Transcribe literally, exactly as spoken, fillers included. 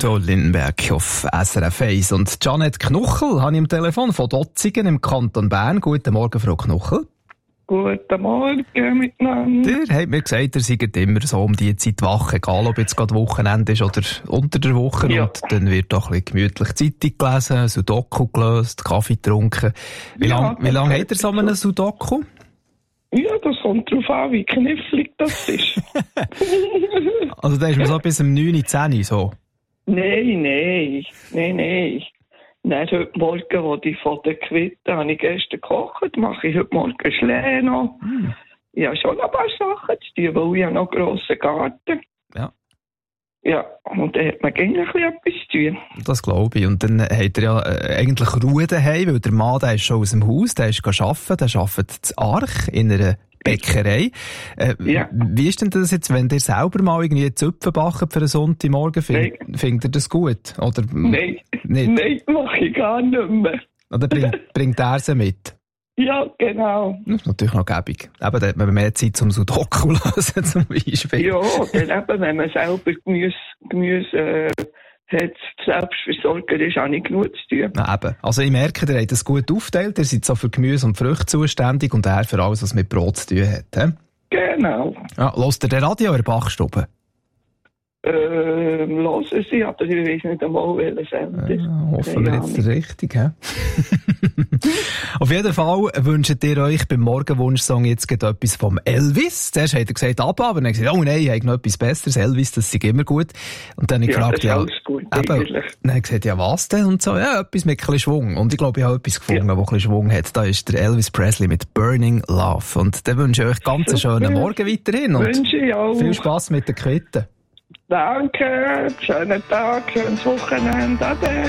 Udo Lindenberg auf S R F eins. Und Janet Knuchel habe ich am Telefon von Dotzigen im Kanton Bern. Guten Morgen, Frau Knuchel. Guten Morgen miteinander. Ihr habt mir gesagt, ihr seid immer so um die Zeit wach, egal ob jetzt gerade Wochenende ist oder unter der Woche. Ja. Und dann wird doch ein bisschen gemütlich Zeitung gelesen, Sudoku gelöst, Kaffee getrunken. Wie ja, lange wie lang habt ihr so einen Sudoku? Ja, das kommt darauf an, wie knifflig das ist. Also da ist man so bis um neun, zehn so? Nein, nein, nein, nein. Nein, heute Morgen, wo ich von der Quitte habe ich gestern gekocht, mache ich heute Morgen Schlee noch. Mm. Ich habe schon noch ein paar Sachen zu tun, weil ich habe noch einen grossen Garten. Ja. Ja, und dann hat man gerne ein bisschen etwas zu tun. Das glaube ich. Und dann habt ihr ja äh, eigentlich Ruhe daheim, weil der Mann, der ist schon aus dem Haus, der ist arbeiten, der arbeitet zu Arch in einer Bäckerei. Äh, ja. Wie ist denn das jetzt, wenn ihr selber mal irgendwie Zöpfe backt für einen Sonntagmorgen? Find, findet ihr das gut? Oder nein, nicht? Nein, mache ich gar nicht mehr. Oder bringt, bringt er sie mit? Ja, genau. Das ist natürlich noch gäbig. Eben, da hat man mehr Zeit zum Sudoku lösen, zum Beispiel. Ja, dann eben, wenn man selber Gemüse, Gemüse äh, hat, Selbstversorger ist, auch nicht genug zu tun. Na, eben. Also ich merke, ihr habt es gut aufgeteilt. Ihr seid so für Gemüse und Früchte zuständig und er für alles, was mit Brot zu tun hat. He? Genau. Ja, hört ihr den Radio in der Bachstube? Ähm, hören Sie, aber ich weiß nicht einmal, welchen Sender. Ja, hoffen wir jetzt richtig, hä? Auf jeden Fall wünscht ihr euch beim Morgenwunsch-Song jetzt gerade etwas vom Elvis. Zuerst hat er gesagt, aber, aber dann hat er gesagt, oh nein, ich habe noch etwas Besseres. Elvis, das ist immer gut. Und dann habe ich ja, gefragt, ja, alles gut, eben, dann hat er gesagt, ja, was denn? Und so, ja, etwas mit ein bisschen Schwung. Und ich glaube, ich habe etwas gefunden, ja, das ein bisschen Schwung hat. Da ist der Elvis Presley mit Burning Love. Und dann wünsche ich euch ganz einen schönen Morgen weiterhin. Und wünsche ich auch. Viel Spass mit der Quitte. Danke, schönen Tag, schönes Wochenende. Ade.